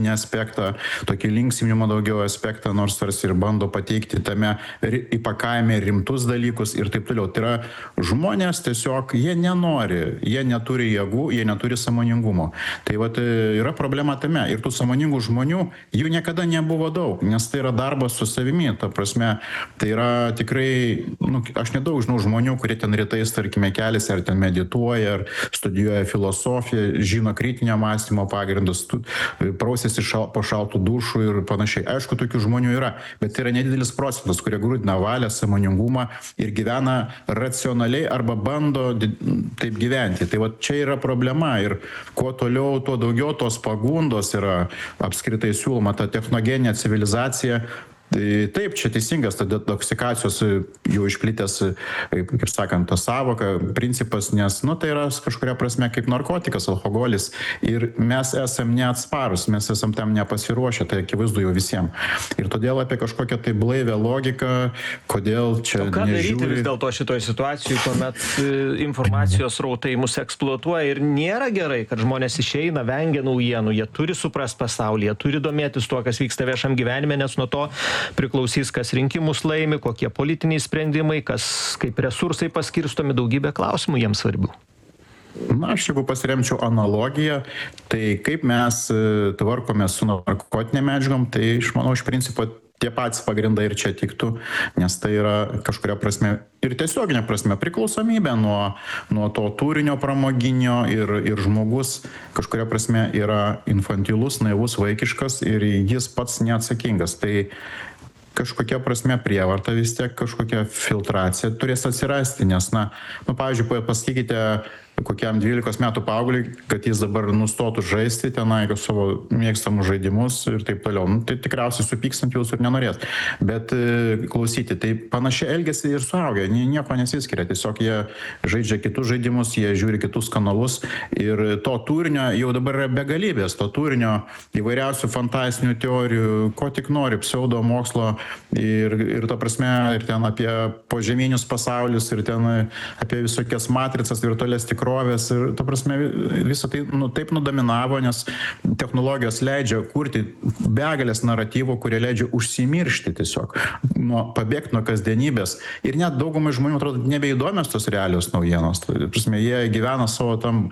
aspektą, tokį linksminimo daugiau aspektą, nors tarsi ir bando pateikti tame įpakavime rimtus dalykus ir taip toliau. Tai yra žmonės tiesiog, jie nenori, jie neturi jėgų, jie neturi sąmoningumo. Tai vat yra problema tame. Ir tų sąmoningų žmonių, jų niekada nebuvo daug, nes tai yra darbas su savimi. Ta prasme, tai yra tikrai, aš nedaug žinau žmonių, kurie ten rytais, tarkime, keliasi, ar ten medituoja, ar studijuoja filosofiją, žino kritinio mąstymo pagrindus, prausėsi po šaltų dušų ir panašiai. Aišku, tokių žmonių yra, bet tai yra nedidelis procentas, kurie grūdina valią, sąmoningumą ir gyvena racionaliai arba bando taip gyventi. Tai va čia yra problema ir kuo toliau, tuo daugiau tos pagundos yra apskritai siūloma, ta technogeninė civilizacija. Taip, čia teisingas, ta detoksikacijos jau išplitęs, kaip sakant, ta savoka, principas, nes, tai yra kažkuria prasme kaip narkotikas, alkoholis ir mes esam neatsparus, mes esam tam nepasiruošę, tai akivaizdu jau visiems. Ir todėl apie kažkokią tai blaivę logiką, kodėl čia nežiūri. Ką daryti vis dėlto šitoje situacijoje, kuomet informacijos rautai mus eksploatuoja ir nėra gerai, kad žmonės išeina, vengia naujienų, jie turi suprast pasaulį, jie turi domėtis tuo, kas vyksta viešam gyvenime, nes nuo to priklausys, kas rinkimus laimi, kokie politiniai sprendimai, kaip resursai paskirstomi, daugybė klausimų jiems svarbių. Aš jeigu pasiremčiau analogiją, tai kaip mes tvarkome su narkotinėm medžiagom, tai aš manau, iš principo tie patys pagrindai ir čia tiktų, nes tai yra kažkuria prasme ir tiesioginė prasme priklausomybė nuo to turinio pramoginio ir žmogus kažkuria prasme yra infantilus, naivus, vaikiškas ir jis pats neatsakingas. Tai kažkokia prasme prievarta vis tiek, kažkokia filtracija turės atsirasti, nes, pavyzdžiui, pasakykite kokiam 12 metų paaugliui, kad jis dabar nustotų žaisti tenai savo mėgstamus žaidimus ir taip toliau. Tai tikriausiai supykstant jūsų ir nenorės. Bet klausyti, tai panašiai elgiasi ir suaugę, nieko nesiskiria. Tiesiog jie žaidžia kitus žaidimus, jie žiūri kitus kanalus ir to turinio jau dabar yra begalybės, to turinio įvairiausių fantastinių teorijų, ko tik nori, pseudo mokslo ir ta prasme, ir ten apie požeminius pasaulius, ir ten apie visokias matricas, virtualias tikrovės. Ir, ta prasme, visą tai taip nudominavo, nes technologijos leidžia kurti begalės naratyvų, kurie leidžia užsimiršti tiesiog, pabėgti nuo kasdienybės. Ir net daugumai žmonių atrodo nebeįdomios tos realios naujienos. Ta prasme, jie gyvena savo tam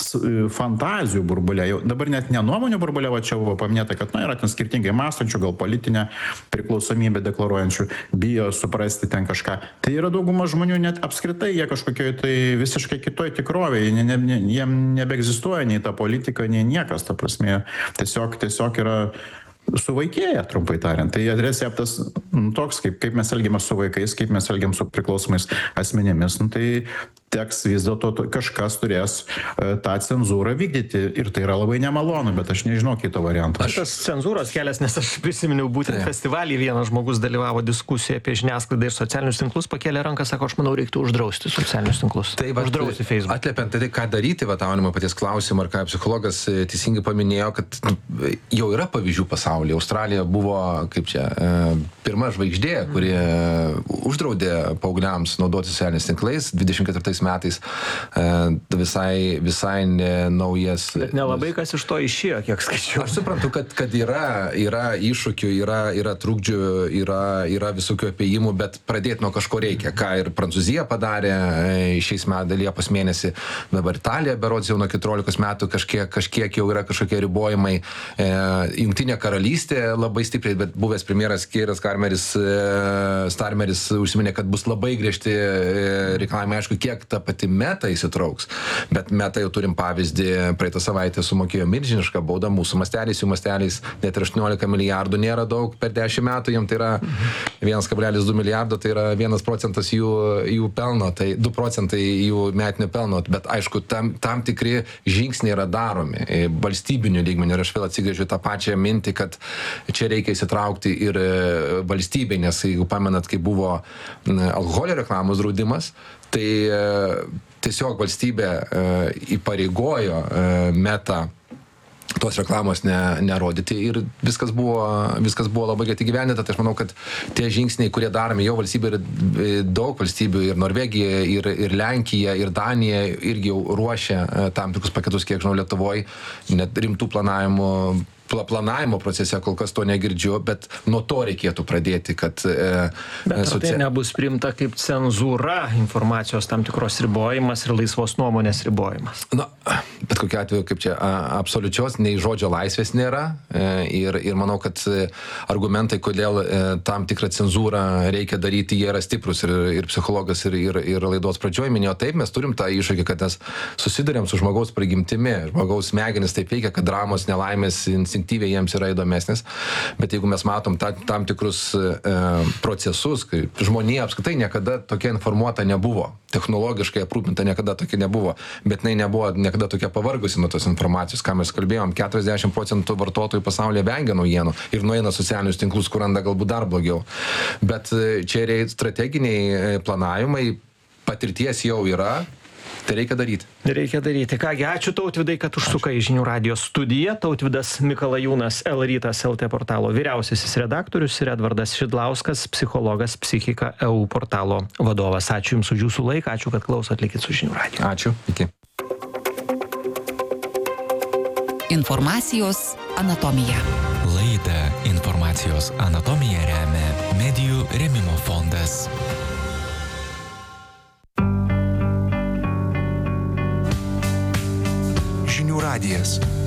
fantazijų burbulė. Dabar net ne nuomonių burbulė, va čia buvo paminėta, kad yra ten skirtingai mąstančių, gal politinę priklausomybę deklaruojančių, bijo suprasti ten kažką. Tai yra dauguma žmonių net apskritai, jie kažkokioje tai visiškai kitoje tikrovėje. Jiem nebeegzistuoja nei ta politika, nei niekas, ta prasme, tiesiog yra suvaikėję, trumpai tariant. Tai receptas toks, kaip mes elgiamės su vaikais, kaip mes elgiam su priklausomais asmenėmis, tai teks vis dėlto kažkas turės tą cenzūrą vykdyti ir tai yra labai nemalonu, bet aš nežinau kito varianto. Tas cenzūros kelias, nes aš prisiminiau būtent festivalį, vienas žmogus dalyvavo diskusijoje apie žiniasklaidą ir socialinius tinklus, pakėlė ranką, sako, aš manau, reiktų uždrausti socialinius tinklus. Tai uždrausti Facebook. Atliepiant tai, ką daryti, Aunimo paties klausimą, ar ką psichologas teisingai paminėjo, kad jau yra pavyzdžių pasaulyje. Australija buvo, pirma žvaigždė, kuri uždraudė paaugliams naudoti socialiniais tinklais 24 metais visai naujas. Bet nelabai kas iš to išėjo, kiek skaičiau. Aš suprantu, kad yra iššūkių, yra trukdžių, yra visokių apėjimų, bet pradėti nuo kažko reikia. Ką ir Prancūzija padarė šiais metais Liepos mėnesį, dabar Italija berods jau nuo 14 metų kažkiek jau yra kažkokie ribojimai. Jungtinė karalystė labai stipriai, bet buvęs premjeras Keiras Starmeris užsiminė, kad bus labai griežti reikalavimai, aišku, kiek ta pati Meta įsitrauks. Bet Meta jau turim pavyzdį, praeitą savaitę sumokėjo milžinišką baudą mūsų masteliais, jų masteliais net 18 milijardų nėra daug per 10 metų, jiem tai yra 1,2 milijardo, tai yra 1% jų pelno, tai 2% jų metinio pelno, bet aišku, tam tikri žingsniai yra daromi valstybinių lygmenių ir aš vėl atsigrėžiu tą pačią mintį, kad čia reikia įsitraukti ir valstybei, nes jeigu pamenat, kai buvo alkoholio reklamos draudimas, tai tiesiog valstybė įpareigojo Meta tos reklamos nerodyti ir viskas buvo labai greitai įgyvendinta. Tai aš manau, kad tie žingsniai, kurie daromi jau valstybė, ir daug valstybių, ir Norvegija, ir Lenkija, ir Danija irgi jau ruošia tam tikrus paketus, kiek žinau, Lietuvoje, net rimtų planavimų planavimo procese kol kas to negirdžiu, bet nuo to reikėtų pradėti, kad... Bet tai nebus priimta kaip cenzūra, informacijos tam tikros ribojimas ir laisvos nuomonės ribojimas. Na, bet kokiu atveju, kaip čia, absoliučios nei žodžio laisvės nėra ir manau, kad argumentai, kodėl tam tikrą cenzūrą reikia daryti, jie yra stiprus ir psichologas ir laidos pradžioje minėjo, taip, mes turim tą iššūkį, kad mes susidurėm su žmogaus prigimtimi, žmogaus smegenis taip veikia, kad dramos, nelaimės instinktyviai jiems yra įdomesnis, bet jeigu mes matom tam tikrus procesus, kai žmonija apskritai niekada tokia informuota nebuvo, technologiškai aprūpinta niekada tokia nebuvo, bet jinai nebuvo niekada tokia pavargusi nuo tos informacijos, ką mes kalbėjom, 40% vartotojų pasaulyje vengia naujienų ir nueina socialinius tinklus, kur randa galbūt dar blogiau. Bet čia yra strateginiai planavimai, patirties jau yra, tai reikia daryti. Reikia daryti. Kągi, ačiū Tautvydai, kad užsukai į Žinių radijo studiją. Tautvydas Mikalajūnas, L-rytas LT portalo vyriausiasis redaktorius ir Edvardas Šidlauskas, psichologas, Psichika EU portalo vadovas. Ačiū Jums už Jūsų laiką, ačiū, kad klausot, likit su Žinių radiju. Ačiū, iki. Informacijos anatomija. Laidą Informacijos anatomija remia Medijų rėmimo fondas. Žinių radijas.